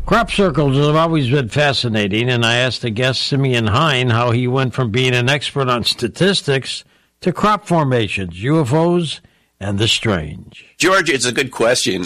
Crop circles have always been fascinating, and I asked the guest, Simeon Hein, how he went from being an expert on statistics to crop formations, UFOs, and the strange. George, it's a good question.